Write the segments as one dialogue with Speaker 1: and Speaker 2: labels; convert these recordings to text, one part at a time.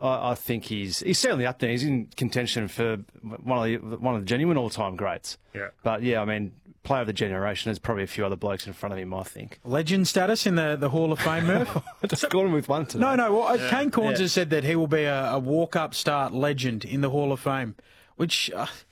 Speaker 1: I think he's certainly up there. He's in contention for one of the genuine all-time greats.
Speaker 2: Yeah.
Speaker 1: But, yeah, I mean, player of the generation, there's probably a few other blokes in front of him, I think.
Speaker 3: Legend status in the Hall of Fame, Murph?
Speaker 1: I just got him with one today.
Speaker 3: No. Well, Kane Cornes has said that he will be a walk-up start legend in the Hall of Fame, which...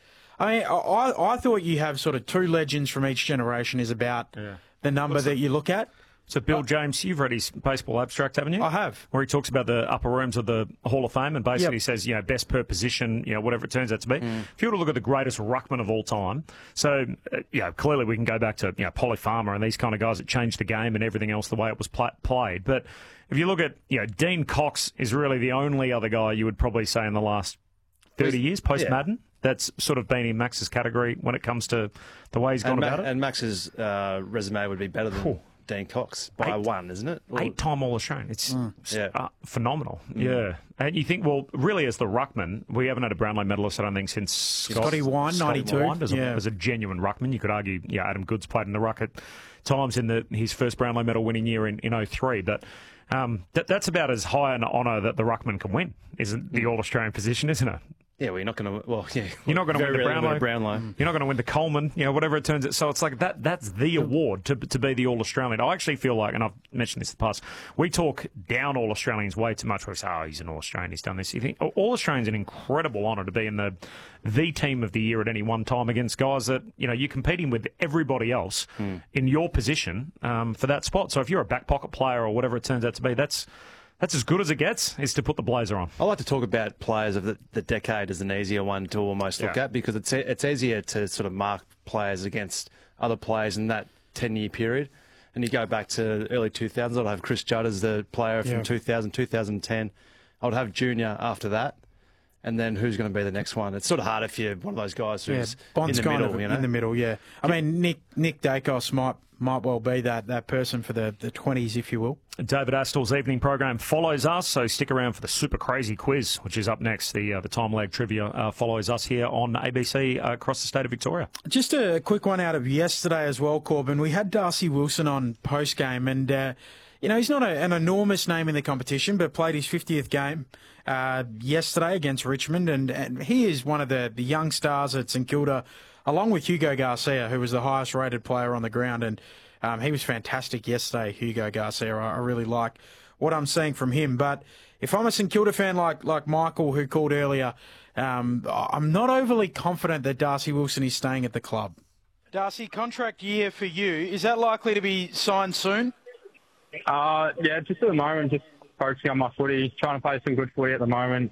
Speaker 3: I thought you have sort of two legends from each generation is about the number that you look at.
Speaker 2: So, Bill James, you've read his baseball abstract, haven't you?
Speaker 3: I have.
Speaker 2: Where he talks about the upper rooms of the Hall of Fame and basically says, best per position, whatever it turns out to be. If you were to look at the greatest ruckman of all time, so, clearly we can go back to, Polly Farmer and these kind of guys that changed the game and everything else the way it was played. But if you look at, Dean Cox is really the only other guy you would probably say in the last 30 years, post-Madden. That's sort of been in Max's category when it comes to the way he's gone about it.
Speaker 1: And Max's resume would be better than Dean Cox by one, isn't it?
Speaker 2: 8-time All-Australian. It's phenomenal. Yeah. And you think, well, really as the ruckman, we haven't had a Brownlow medalist, I don't think, since
Speaker 3: Scotty Wine, 92.
Speaker 2: As a genuine ruckman. You could argue, Adam Goods played in the ruck at times in his first Brownlow medal winning year in 03. But that's about as high an honour that the ruckman can win, isn't the All-Australian position, isn't it?
Speaker 1: Yeah, well, you're not going to. Well, yeah,
Speaker 2: you're not going to win the Brownlow.
Speaker 1: You're
Speaker 2: not going to win the Coleman. Whatever it turns out. So it's like that's the award to be the All-Australian. I actually feel like, and I've mentioned this in the past, we talk down All-Australians way too much. We say, he's an All-Australian. He's done this. You think All-Australian's an incredible honour to be in the team of the year at any one time against guys that you're competing with everybody else in your position for that spot. So if you're a back pocket player or whatever it turns out to be, that's as good as it gets, is to put the blazer on.
Speaker 1: I like to talk about players of the decade as an easier one to almost look at because it's easier to sort of mark players against other players in that 10-year period. And you go back to early 2000s, I'd have Chris Judd as the player from 2000, 2010. I would have Junior after that. And then who's going to be the next one? It's sort of hard if you're one of those guys who's
Speaker 3: Bond's
Speaker 1: in the middle.
Speaker 3: In the middle, yeah. I mean, Nick Dacos might well be that person for the 20s, if you will.
Speaker 2: David Astor's evening program follows us, so stick around for the super crazy quiz, which is up next. The time lag trivia follows us here on ABC across the state of Victoria.
Speaker 3: Just a quick one out of yesterday as well, Corbin. We had Darcy Wilson on post-game, and he's not an enormous name in the competition, but played his 50th game yesterday against Richmond, and he is one of the young stars at St Kilda, along with Hugo Garcia, who was the highest-rated player on the ground, and he was fantastic yesterday, Hugo Garcia. I really like what I'm seeing from him. But if I'm a St Kilda fan like Michael, who called earlier, I'm not overly confident that Darcy Wilson is staying at the club. Darcy, contract year for you. Is that likely to be signed soon?
Speaker 4: Just at the moment, just focusing on my footy, trying to play some good footy at the moment,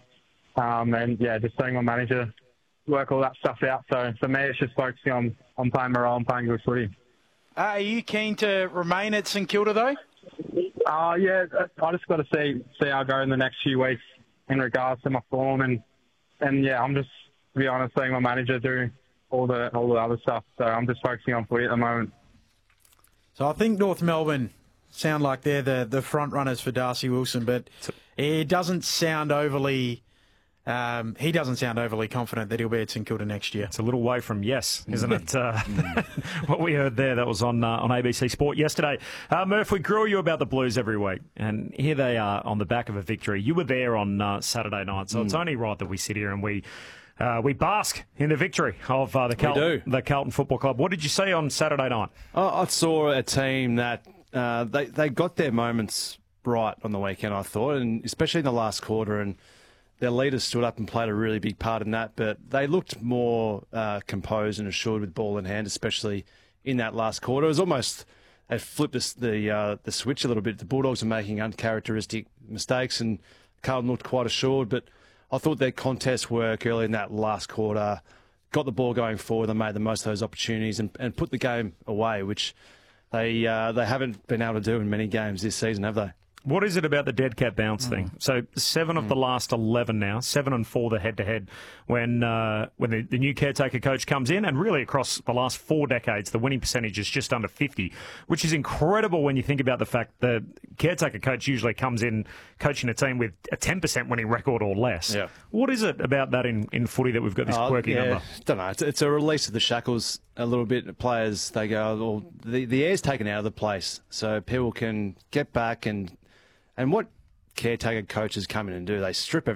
Speaker 4: and just seeing my manager work all that stuff out. So for me, it's just focusing on playing my role and playing good footy.
Speaker 3: Are you keen to remain at St Kilda though?
Speaker 4: I just got to see how I go in the next few weeks in regards to my form, and I'm just, to be honest, seeing my manager do all the other stuff. So I'm just focusing on footy at the moment.
Speaker 3: So I think North Melbourne sound like they're the front runners for Darcy Wilson, but it doesn't sound overly. He doesn't sound overly confident that he'll be at St Kilda next year.
Speaker 2: It's a little way from yes, isn't it? What we heard there, that was on ABC Sport yesterday. Murph, we grill you about the Blues every week, and here they are on the back of a victory. You were there on Saturday night, so it's only right that we sit here and we bask in the victory of the Carlton Football Club. What did you see on Saturday night?
Speaker 1: I saw a team that they got their moments right on the weekend, I thought, and especially in the last quarter, and their leaders stood up and played a really big part in that, but they looked more composed and assured with ball in hand, especially in that last quarter. It was almost, they flipped the switch a little bit. The Bulldogs were making uncharacteristic mistakes, and Carlton looked quite assured, but I thought their contest work early in that last quarter got the ball going forward. They made the most of those opportunities and put the game away, which they haven't been able to do in many games this season, have they?
Speaker 2: What is it about the dead cat bounce thing? So 7 of the last 11 now, 7 and 4 the head-to-head, when the new caretaker coach comes in, and really across the last 4 decades, the winning percentage is just under 50, which is incredible when you think about the fact the caretaker coach usually comes in coaching a team with a 10% winning record or less.
Speaker 1: Yeah.
Speaker 2: What is it about that in footy that we've got this quirky number?
Speaker 1: I don't know. It's a release of the shackles a little bit. Players, they go, well, the air's taken out of the place, so people can get back and what caretaker coaches come in and do, they strip